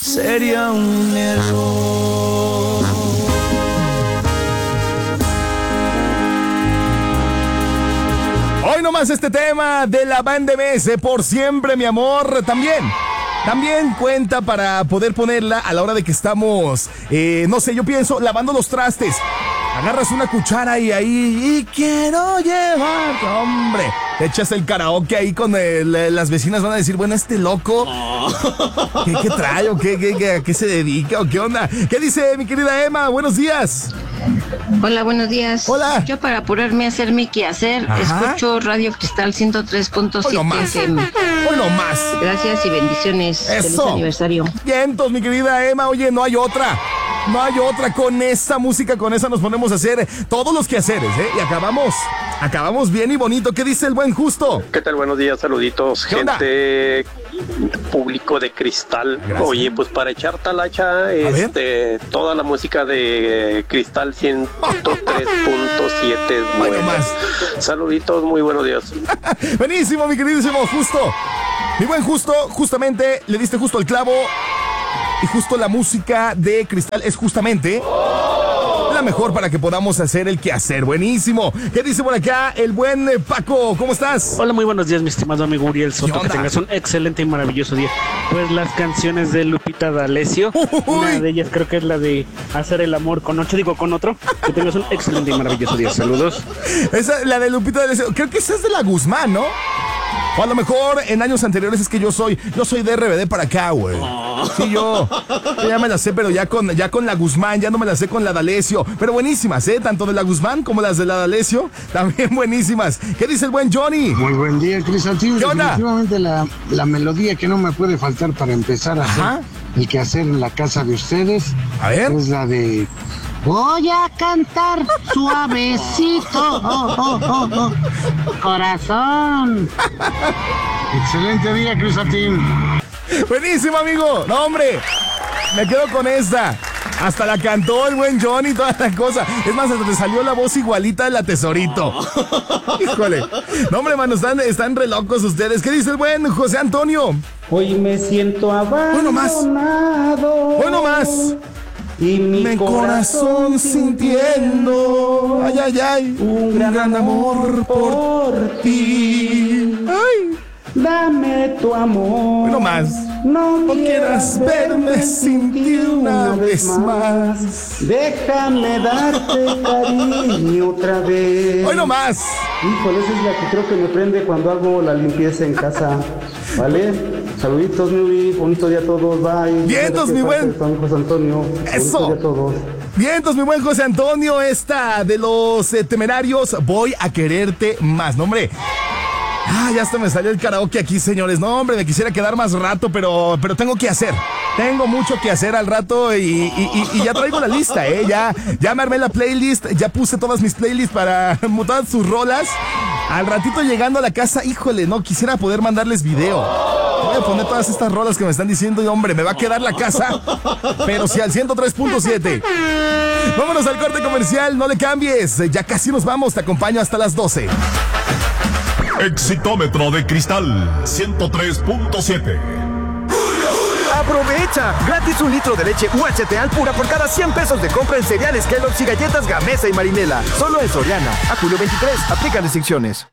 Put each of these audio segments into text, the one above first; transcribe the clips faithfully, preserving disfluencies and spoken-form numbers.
sería un error. Hoy nomás este tema de la banda M S, Por Siempre, mi amor, también. También cuenta para poder ponerla a la hora de que estamos, eh, no sé, yo pienso, lavando los trastes. Agarras una cuchara y ahí, y quiero llevar, hombre, te echas el karaoke ahí con el, las vecinas van a decir, bueno, este loco, ¿qué, qué trae o qué, qué, qué, a qué se dedica o qué onda? ¿Qué dice mi querida Emma? Buenos días. Hola, buenos días. Hola. Yo para apurarme a hacer mi quehacer, Ajá. escucho Radio Cristal ciento tres punto siete F M. Hoy no más. Gracias y bendiciones. Eso. Feliz aniversario. Vientos, mi querida Emma. Oye, no hay otra. No hay otra. Con esa música, con esa nos ponemos a hacer todos los quehaceres, ¿eh? Y acabamos, acabamos bien y bonito. ¿Qué dice el buen Justo? ¿Qué tal? Buenos días, saluditos, gente, público de Cristal. Gracias. Oye, pues para echar talacha, este, toda la música de Cristal ciento tres punto siete es buena. más. Saluditos, muy buenos días. Buenísimo, mi queridísimo Justo. Mi buen Justo, justamente le diste justo el clavo. Y justo la música de Cristal es justamente la mejor para que podamos hacer el quehacer. Buenísimo. ¿Qué dice por acá el buen eh, Paco? ¿Cómo estás? Hola, muy buenos días, mi estimado amigo Uriel Soto. Que tengas un excelente y maravilloso día. Pues las canciones de Lupita D'Alessio, Uy. una de ellas creo que es la de Hacer el amor con ocho, digo con otro. Que tengas un excelente y maravilloso día. Saludos. Esa, la de Lupita D'Alessio. Creo que esa es de la Guzmán, ¿no? O a lo mejor en años anteriores es que yo soy, yo soy de R B D para acá, güey. Sí, yo, yo ya me la sé, pero ya con, ya con la Guzmán, ya no me la sé con la D'Alessio. Pero buenísimas, ¿eh? Tanto de la Guzmán como las de la D'Alessio, también buenísimas. ¿Qué dice el buen Johnny? Muy buen día, Cris Altín. ¿Qué onda? Definitivamente la, la melodía que no me puede faltar para empezar a Ajá. hacer el quehacer en la casa de ustedes. A ver. Es la de... Voy a cantar suavecito, oh, oh, oh, oh, corazón. Excelente día, Cris Altín. Buenísimo, amigo. No, hombre, me quedo con esta. Hasta la cantó el buen Johnny y toda la cosa. Es más, hasta te salió la voz igualita de la Tesorito. Híjole. No, hombre, mano, están, están re locos ustedes. ¿Qué dice el buen José Antonio? Hoy me siento abandonado. Bueno más. Bueno más. Y mi Mi corazón sintiendo. Ay, ay, ay. un gran, gran amor por ti. Ay. Dame tu amor. Bueno más. No, No quieras verme sin ti una vez más. Déjame darte cariño otra vez. Hoy más. Híjole, esa es la que creo que me prende cuando hago la limpieza en casa. ¿Vale? Saluditos, Nuri. Bonito día a todos. Bye. Vientos, mi buen. José Antonio. Eso. Bonito día a todos. Vientos, mi buen José Antonio. Esta de los eh, Temerarios. Voy a quererte más. No, hombre. Ah, ya hasta me salió el karaoke aquí, señores. No, hombre, me quisiera quedar más rato, pero, pero tengo que hacer. Tengo mucho que hacer al rato y, y, y, y ya traigo la lista, ¿eh? Ya, ya me armé la playlist, ya puse todas mis playlists para todas sus rolas. Al ratito llegando a la casa, híjole, no, quisiera poder mandarles video. Voy a poner todas estas rolas que me están diciendo y, hombre, me va a quedar la casa, pero sí al ciento tres punto siete. Vámonos al corte comercial, no le cambies. Ya casi nos vamos, te acompaño hasta las doce. Exitómetro de Cristal ciento tres punto siete. ¡Aprovecha! Gratis un litro de leche U H T Alpura por cada cien pesos de compra en cereales Kellogg's y galletas Gamesa y Marinela. Solo en Soriana. A julio veintitrés. Aplican restricciones.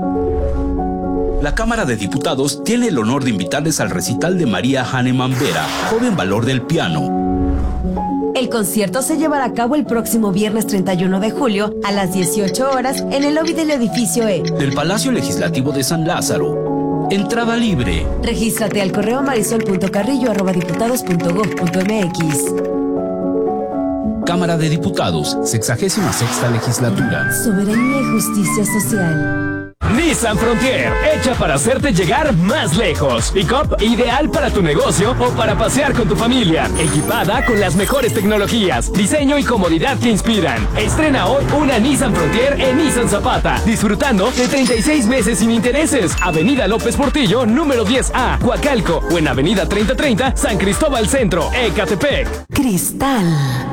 La Cámara de Diputados tiene el honor de invitarles al recital de María Hahnemann Vera, joven valor del piano. El concierto se llevará a cabo el próximo viernes treinta y uno de julio a las dieciocho horas en el lobby del edificio E del Palacio Legislativo de San Lázaro. Entrada libre. Regístrate al correo marisol.carrillo arroba diputados punto gob punto mx. Cámara de Diputados, sexagésima sexta legislatura. Soberanía y justicia social. Nissan Frontier, hecha para hacerte llegar más lejos. Pick-up ideal para tu negocio o para pasear con tu familia. Equipada con las mejores tecnologías, diseño y comodidad que inspiran. Estrena hoy una Nissan Frontier en Nissan Zapata, disfrutando de treinta y seis meses sin intereses. Avenida López Portillo, número diez A, Coacalco, o en Avenida treinta treinta, San Cristóbal Centro, Ecatepec. Cristal.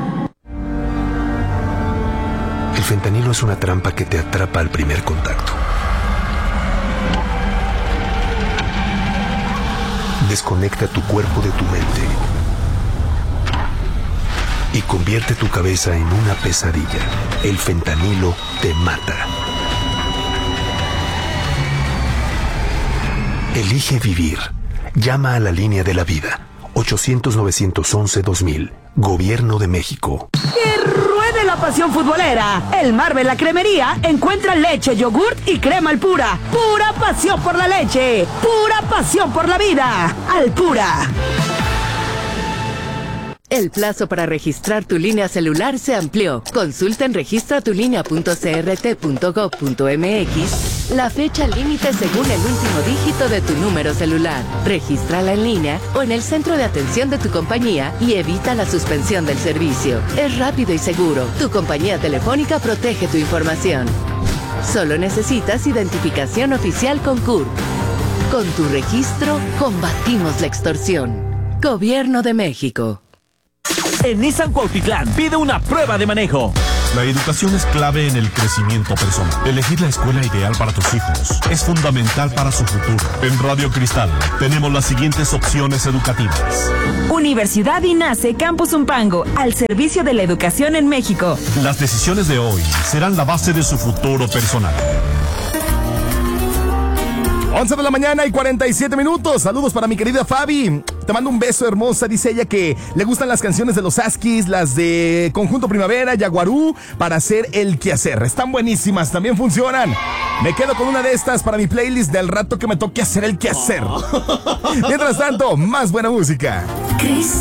El fentanilo es una trampa que te atrapa al primer contacto. Desconecta tu cuerpo de tu mente y convierte tu cabeza en una pesadilla. El fentanilo te mata. Elige vivir. Llama a la línea de la vida. ochocientos, novecientos once, dos mil. Gobierno de México. ¡Que ruede la pasión futbolera! El Marvel La Cremería encuentra leche, yogurt y crema Alpura. ¡Pura pasión por la leche! ¡Pura pasión por la vida! Alpura. El plazo para registrar tu línea celular se amplió. Consulta en registra tu línea punto c r t punto gov punto m x la fecha límite según el último dígito de tu número celular. Regístrala en línea o en el centro de atención de tu compañía y evita la suspensión del servicio. Es rápido y seguro. Tu compañía telefónica protege tu información. Solo necesitas identificación oficial con C U R P. Con tu registro, combatimos la extorsión. Gobierno de México. En Nissan Cuautitlán pide una prueba de manejo. La educación es clave en el crecimiento personal. Elegir la escuela ideal para tus hijos es fundamental para su futuro. En Radio Cristal tenemos las siguientes opciones educativas. Universidad INACE Campus Umpango, al servicio de la educación en México. Las decisiones de hoy serán la base de su futuro personal. once de la mañana y cuarenta y siete minutos. Saludos para mi querida Fabi. Te mando un beso, hermosa. Dice ella que le gustan las canciones de los Askis, las de Conjunto Primavera, Yaguarú, para hacer el quehacer. Están buenísimas, también funcionan. Me quedo con una de estas para mi playlist del rato que me toque hacer el quehacer. Mientras tanto, más buena música. Cristal.